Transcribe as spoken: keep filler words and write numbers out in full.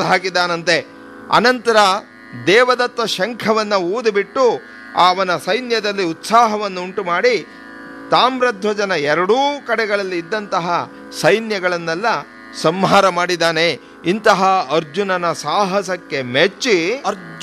ಹೊಡೆದು ಹಾಕಿದಾನಂತೆ. ಅನಂತರ ದೇವದತ್ತ ಶಂಖವನ್ನು ಊದಿಬಿಟ್ಟು ಅವನ ಸೈನ್ಯದಲ್ಲಿ ಉತ್ಸಾಹವನ್ನು ಉಂಟು ಮಾಡಿ ತಾಮ್ರಧ್ವಜನ ಎರಡೂ ಕಡೆಗಳಲ್ಲಿ ಇದ್ದಂತಹ ಸೈನ್ಯಗಳನ್ನೆಲ್ಲ ಸಂಹಾರ ಮಾಡಿದ್ದಾನೆ. ಇಂತಹ ಅರ್ಜುನನ ಸಾಹಸಕ್ಕೆ ಮೆಚ್ಚಿ